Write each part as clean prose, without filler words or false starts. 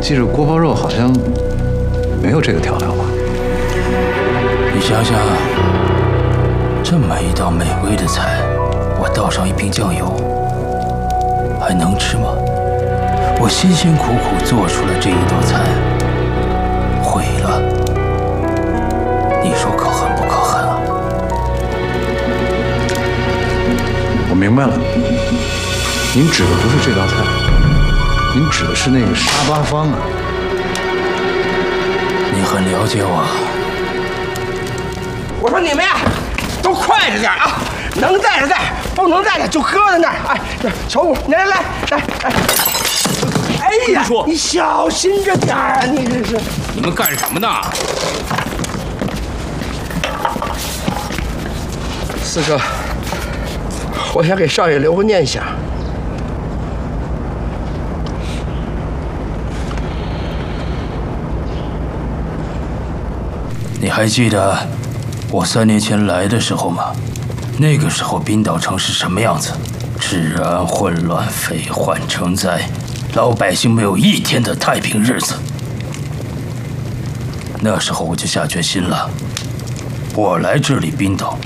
记着锅包肉好像没有这个调料吧？ 你想想，这么一道美味的菜，我倒上一瓶酱油，还能吃吗？我辛辛苦苦做出了这一道菜，毁了，你说可恨不可恨啊？ 我明白了，您指的不是这道菜，您指的是那个沙巴方啊。 你很了解我。 我说你们呀，都快着点啊！能带着带，不能带的就搁在那儿。哎，小五，来。哎呀，你小心着点啊！你这是。 你们干什么呢？ 四哥，我想给少爷留个念想。 你还记得我3年前来的时候吗？那个时候冰岛城是什么样子？治安混乱，废患成灾，老百姓没有一天的太平日子。那时候我就下决心了，我来这里冰岛，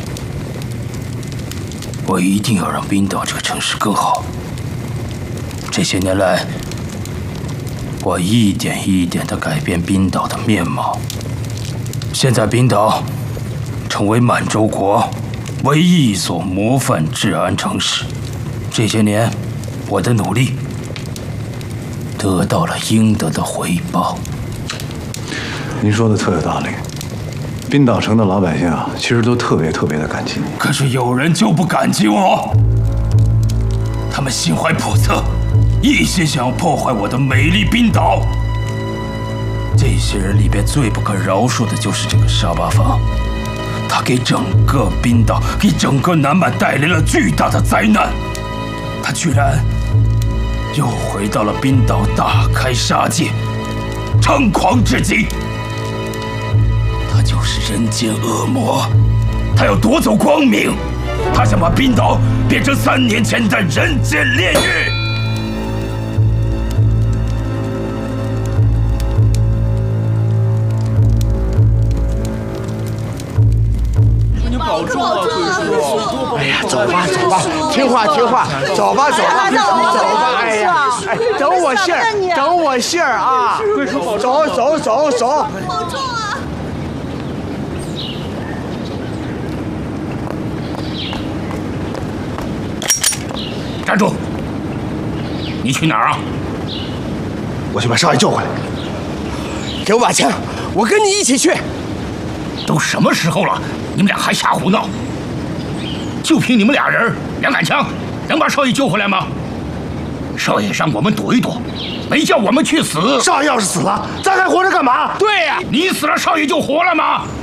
我一定要让冰岛这个城市更好。这些年来，我一点一点地改变冰岛的面貌。现在冰岛成为满洲国唯一一所模范治安城市。这些年，我的努力得到了应得的回报。 您说的特有道理。冰岛城的老百姓啊，其实都特别的感激你。 可是有人就不感激我，他们心怀叵测，一心想要破坏我的美丽冰岛。这些人里边最不可饶恕的就是这个沙巴方，他给整个冰岛、给整个南满带来了巨大的灾难。他居然又回到了冰岛，大开杀戒，猖狂至极。他就是人间恶魔，他要夺走光明，他想把冰岛变成3年前的人间炼狱。 保重啊，贵叔！ 哎呀，走吧，听话，走吧。哎呀，等我信儿啊！贵叔保重，走。 保重啊！ 站住！你去哪儿啊？ 我去把少爷救回来。给我把枪，我跟你一起去。 都什么时候了，你们俩还瞎胡闹？就凭你们俩人，2杆枪，能把少爷救回来吗？少爷让我们躲一躲，没叫我们去死。 少爷要是死了，咱还活着干嘛？ 对呀，你死了，少爷就活了吗？